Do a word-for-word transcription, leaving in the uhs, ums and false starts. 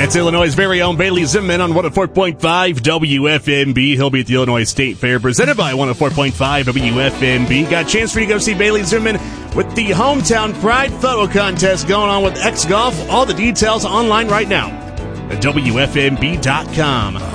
That's Illinois' very own Bailey Zimmerman on one oh four point five W F M B. He'll be at the Illinois State Fair, presented by one oh four point five W F M B. Got a chance for you to go see Bailey Zimmerman with the Hometown Pride Photo Contest going on with X Golf. All the details online right now at W F M B dot com.